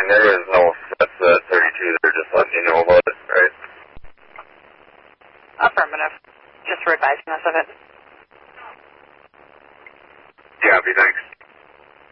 there is no steps at 32. They're just letting you know about it, right? Affirmative. Just for advising us of it. Yeah, thanks.